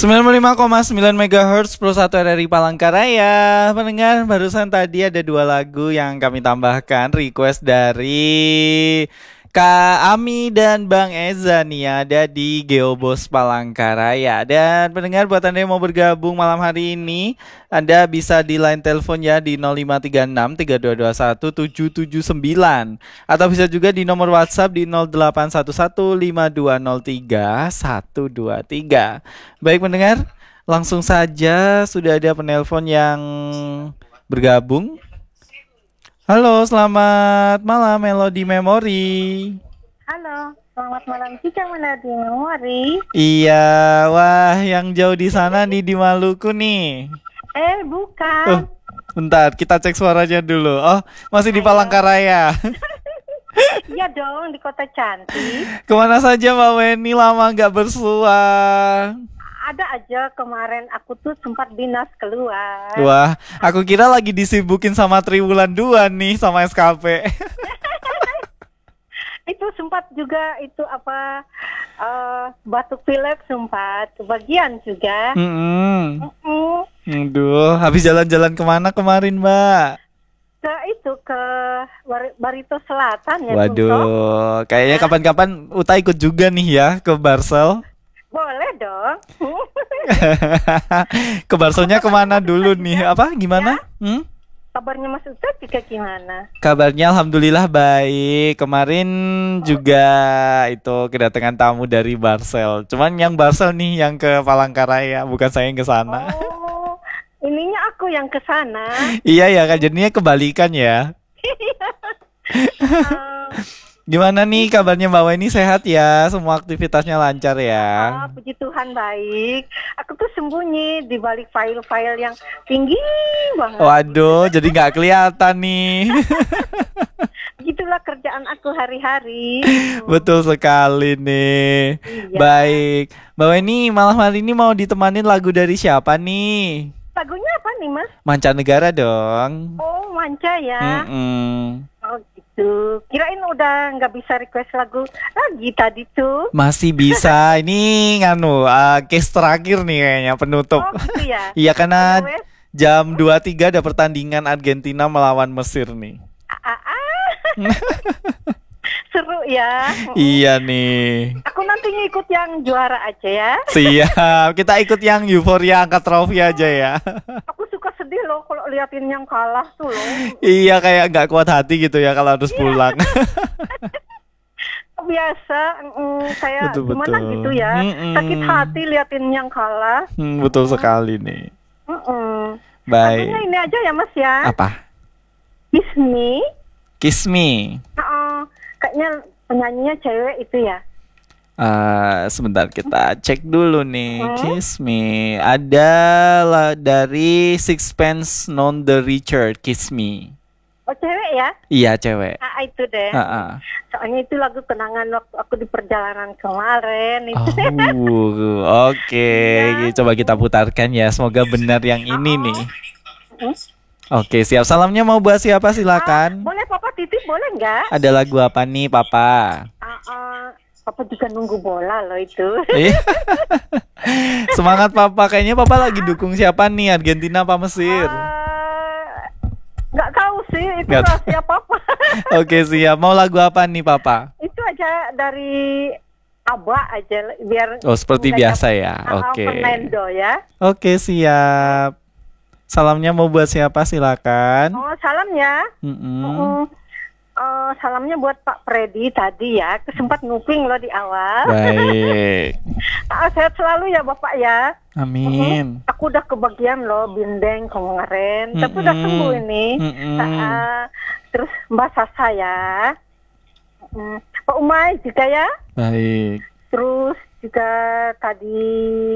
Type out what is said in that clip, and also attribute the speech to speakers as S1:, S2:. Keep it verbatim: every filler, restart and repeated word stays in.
S1: sembilan puluh lima koma sembilan megahertz Pro satu R R I Palangkaraya. Pendengar, barusan tadi ada dua lagu yang kami tambahkan request dari Kak Ami dan Bang Eza nih, ada di Geobos Palangkaraya. Dan pendengar, buat Anda yang mau bergabung malam hari ini, Anda bisa di line telepon ya di nol lima tiga enam tiga dua dua satu tujuh tujuh sembilan, atau bisa juga di nomor WhatsApp di nol delapan satu satu lima dua nol tiga satu dua tiga. Baik pendengar, langsung saja sudah ada penelpon yang bergabung. Halo, selamat malam Melody Memory.
S2: Halo, selamat malam juga Melody Memory.
S1: Iya, wah yang jauh di sana nih di Maluku nih.
S2: Eh, bukan.
S1: Oh, bentar, kita cek suaranya dulu. Oh, masih di
S2: Ayo.
S1: Palangkaraya.
S2: Iya dong, di kota cantik.
S1: Kemana saja Mbak Weni, lama nggak bersua?
S2: Ada aja, kemarin aku tuh sempat dinas keluar.
S1: Wah, aku kira lagi disibukin sama Triwulan dua nih, sama S K P.
S2: Itu sempat juga, itu apa, uh, batuk pilek sempat, kebagian juga.
S1: Mm-mm.
S2: Mm-mm.
S1: Aduh, habis jalan-jalan kemana kemarin Mbak?
S2: Ke itu, ke Bar- Barito Selatan ya.
S1: Waduh,
S2: Bungso.
S1: kayaknya kapan-kapan Uta ikut juga nih ya ke Barsel.
S2: Boleh dong.
S1: Ke Barselnya kemana dulu nih? Apa? Gimana? Hmm?
S2: Kabarnya Mas Uta juga gimana?
S1: Kabarnya alhamdulillah baik. Kemarin juga itu kedatangan tamu dari Barsel. Cuman yang Barsel nih yang ke Palangkaraya, bukan saya yang ke sana.
S2: Oh, ininya aku yang ke sana.
S1: Iya ya, kan jadinya kebalikan ya.
S2: Uh,
S1: Gimana nih kabarnya Mbak Weni, sehat ya? Semua aktivitasnya lancar ya?
S2: ah, puji Tuhan baik. Aku tuh sembunyi di balik file-file yang tinggi banget.
S1: Waduh, jadi nggak kelihatan nih.
S2: Gitulah kerjaan aku hari-hari.
S1: Betul sekali nih.
S2: Iya.
S1: Baik, Mbak Weni, malam hari ini mau ditemanin lagu dari siapa nih?
S2: Lagunya apa nih Mas?
S1: Mancanegara dong.
S2: Oh, manca ya.
S1: Mm-mm.
S2: Oh gitu. Kirain udah nggak bisa request lagu lagi tadi tuh.
S1: Masih bisa. Ini nganu uh, case terakhir nih kayaknya, penutup.
S2: Oh gitu ya.
S1: Iya, karena
S2: Ayo, wes.
S1: jam dua puluh tiga ada pertandingan Argentina melawan Mesir nih.
S2: Ah, ah, ah. Seru ya.
S1: Iya nih.
S2: Aku nanti ngikut yang juara aja ya.
S1: Siap. Kita ikut yang euforia angkat trofi aja ya.
S2: Aku suka sedih loh kalau liatin yang kalah tuh loh.
S1: Iya, kayak nggak kuat hati gitu ya kalau harus pulang.
S2: Biasa, mm, kayak
S1: Betul,
S2: gimana
S1: betul.
S2: gitu ya.
S1: Mm-mm.
S2: Sakit hati liatin yang kalah.
S1: Hmm, betul sekali nih.
S2: Mm-mm.
S1: Baik.
S2: Lagunya ini aja ya Mas ya.
S1: Apa?
S2: Kiss Me.
S1: Kiss Me.
S2: Uh, kayaknya penyanyinya cewek itu ya.
S1: Uh, sebentar kita cek dulu nih.
S2: Hmm?
S1: Kiss Me. Ada lah dari Sixpence None the Richer. Kiss Me.
S2: Oh cewek ya?
S1: Iya, cewek.
S2: Ah itu deh.
S1: Ha-ha.
S2: Soalnya itu lagu kenangan waktu aku di perjalanan kemarin itu.
S1: Oh, oke.
S2: Iya.
S1: Coba kita putarkan ya. Semoga benar yang ini nih.
S2: Hmm?
S1: Oke, siap. Salamnya mau buat siapa?
S2: Ah,
S1: Silakan.
S2: boleh Papa titip boleh nggak?
S1: Ada lagu apa nih, Papa?
S2: Ah, ah, Papa juga nunggu bola loh itu.
S1: Eh, Semangat Papa. Kayaknya Papa lagi dukung siapa nih? Argentina apa Mesir?
S2: Ah, nggak tahu sih itu
S1: Nggak tahu.
S2: rahasia Papa.
S1: Oke, siap. Mau lagu apa nih, Papa?
S2: Itu aja dari Abah aja biar
S1: Oh, seperti
S2: nggak
S1: biasa
S2: dapet-
S1: ya.
S2: Ah,
S1: Oke.
S2: Fernando ya.
S1: Oke, siap. Salamnya mau buat siapa? Silakan.
S2: Oh salam ya.
S1: Mm-mm.
S2: Mm, eh, salamnya buat Pak Freddy tadi ya. Sempat nguping loh di awal.
S1: Baik.
S2: Ah, sehat selalu ya Bapak ya.
S1: Amin.
S2: Aku udah kebagian loh bindeng kemarin. Tapi udah
S1: Mm-mm.
S2: sembuh ini.
S1: Mm-mm.
S2: Ah, terus Mbak Sasa ya. Mm, Pak Umay juga ya.
S1: Baik.
S2: Terus juga tadi